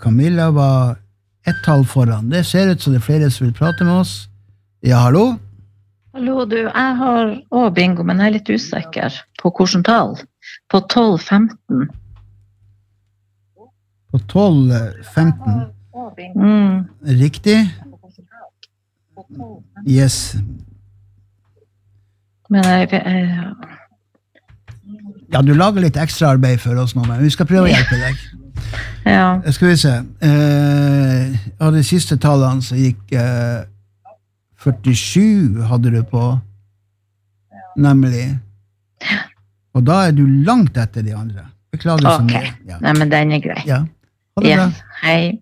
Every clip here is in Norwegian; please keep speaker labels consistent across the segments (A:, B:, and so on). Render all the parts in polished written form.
A: Camilla var ett tall foran. Det ser ut som det flere som vil prate med oss. Ja, hallo?
B: Hallo, du. Jeg har også bingo, men jeg litt usikker på hvordan tall. På 12-15.
A: På 12-15. Riktig. Yes.
B: Men
A: Ja, du lager litt ekstra arbeid for oss nå, men vi skal prøve å hjelpe deg.
B: Ja.
A: Skal vi se. Av de siste tallene så gikk 47 hadde du på, nemlig. Og da du langt etter de andre. Beklager så mye.
B: Ja. Nei, men den grei.
A: Ja, ha det bra.
B: Hei.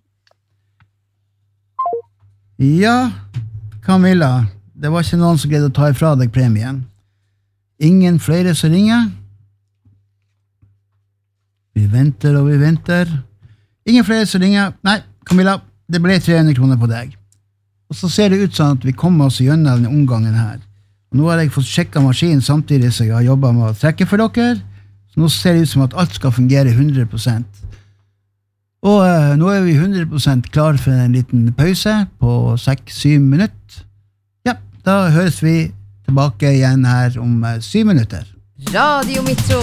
A: Ja, Camilla, det var ikke noen som greide å ta ifra deg premien. Ingen flere som ringer. Vi venter og vi venter. Ingen flere som ringer. Nei, Camilla, det ble 300 kroner på deg. Og så ser det ut sånn at vi kommer oss gjennom denne omgangen her. Og nå har jeg fått sjekket maskinen samtidig som jeg har jobbet med å trekke for dere. Så nå ser det ut som at alt skal fungere 100%. Og nå er vi 100% klar for en liten pause på 6-7 minutter. Ja, da høres vi tilbake igjen her om 7 minutter.
C: Radio Metro.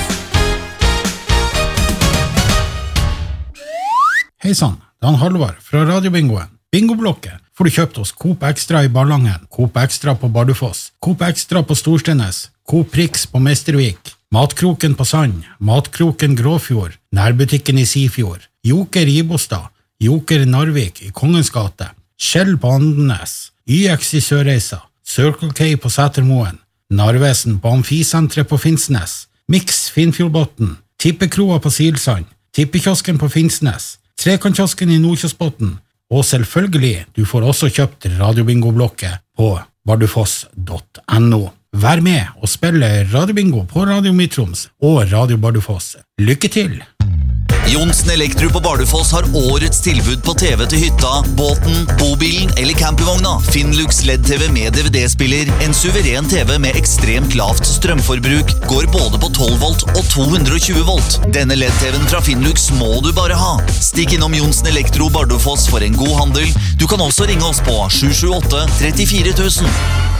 D: Hei sann, det er Halvard fra Radiobingoen. Bingoblokket får du kjøpt hos Coop Extra i Ballangen, Coop Extra på Bardufoss, Coop Extra på Storstenes, Coop Prix på Mestervik, Matkroken på Sand, Matkroken Gråfjord, Nærbutikken i Sifjord, Joker i Ibostad, Joker Narvik i Kongens gate, Skjell på Andenes, YX i Sørreisa, Circle K på Sætermoen, Narvesen på Amfisentret på Finnsnes, Mix Finnfjordbotten, Tippekroa på Silsand, Tippekiosken på Finnsnes, Trekantkiosken i Nordkjosbotten, og selvfølgelig, du får også kjøpt Radiobingoblokket på bardufoss.no. Vær med og spille Radiobingo på Radio Mitroms og Radio Bardufoss. Lykke til!
E: Jonsen Elektro på Bardufoss har årets tilbud på TV til hytta, båten, bobilen eller campingvogna. Finnlux LED-TV med DVD-spiller, en suveren TV med ekstremt lavt strømforbruk, går både på 12 volt og 220 volt. Denne LED-TVen fra Finnlux må du bare ha. Stikk innom Jonsen Elektro Bardufoss for en god handel. Du kan også ringe oss på 778 34 000.